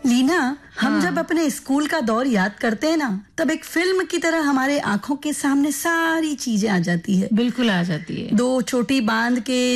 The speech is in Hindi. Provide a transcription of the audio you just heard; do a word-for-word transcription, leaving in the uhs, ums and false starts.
लीना, हम जब अपने स्कूल का दौर याद करते हैं ना, तब एक फिल्म की तरह हमारे आंखों के सामने सारी चीजें आ जाती है। बिल्कुल आ जाती है। दो चोटी बांध के